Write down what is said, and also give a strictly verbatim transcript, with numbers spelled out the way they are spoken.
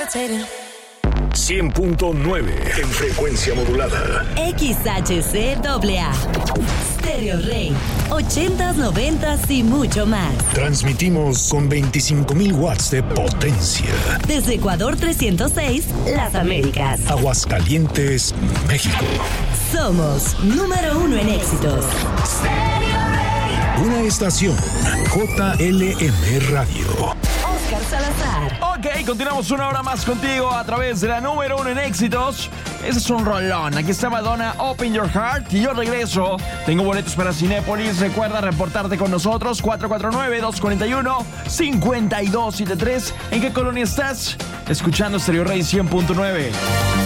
cien punto nueve en frecuencia modulada. X H C A A. Stereo Rey. ochentas, noventas y mucho más. Transmitimos con veinticinco mil watts de potencia. Desde Ecuador trescientos seis, Las Américas. Aguascalientes, México. Somos número uno en éxitos. Una estación J L M Radio. Oscar Salazar. Ok, continuamos una hora más contigo a través de la número uno en éxitos. Ese es un rolón. Aquí está Madonna, Open Your Heart. Y yo regreso. Tengo boletos para Cinépolis. Recuerda reportarte con nosotros. cuatro cuatro nueve, dos cuatro uno, cinco dos siete tres. ¿En qué colonia estás? Escuchando Stereo Rey cien punto nueve.